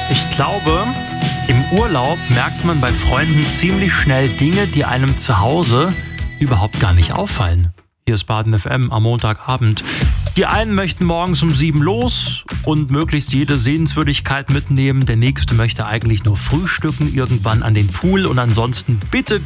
Ich glaube, im Urlaub merkt man bei Freunden ziemlich schnell Dinge, die einem zu Hause überhaupt gar nicht auffallen. Hier ist Baden FM am Montagabend. Die einen möchten morgens um 7 los und möglichst jede Sehenswürdigkeit mitnehmen. Der nächste möchte eigentlich nur frühstücken, irgendwann an den Pool und ansonsten bitte